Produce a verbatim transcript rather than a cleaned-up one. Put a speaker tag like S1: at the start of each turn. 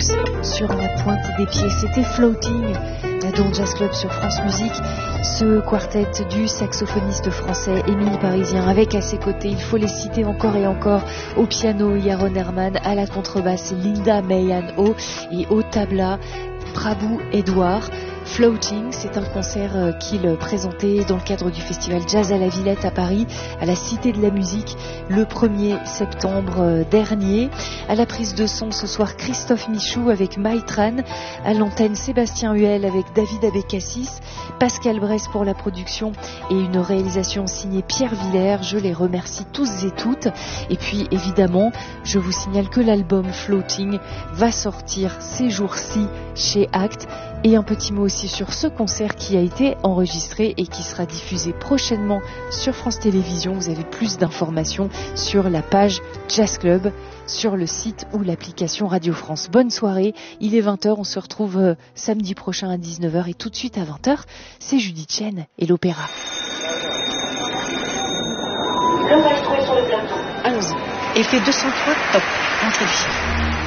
S1: tous sur la pointe des pieds. C'était Floating dans Jazz Club sur France Musique. Ce quartet du saxophoniste français Émile Parisien, avec à ses côtés, il faut les citer encore et encore, au piano Yaron Herman, à la contrebasse Linda Mayan-O et au tabla Prabhu Edouard. Floating, c'est un concert qu'il présentait dans le cadre du festival Jazz à la Villette à Paris, à la Cité de la Musique, le premier septembre dernier. À la prise de son ce soir, Christophe Michou avec Maïtran, à l'antenne Sébastien Huel avec David Abécassis, Pascal Bresse pour la production et une réalisation signée Pierre Villers. Je les remercie tous et toutes. Et puis évidemment, je vous signale que l'album Floating va sortir ces jours-ci chez Act. Et un petit mot aussi sur ce concert qui a été enregistré et qui sera diffusé prochainement sur France Télévisions. Vous avez plus d'informations sur la page Jazz Club, sur le site ou l'application Radio France. Bonne soirée, il est vingt heures, on se retrouve euh, samedi prochain à dix-neuf heures et tout de suite à vingt heures, c'est Judith Chen et l'opéra.
S2: Le maestro est sur le plateau.
S1: Allons-y. Effet deux cent trois, top. Entrez.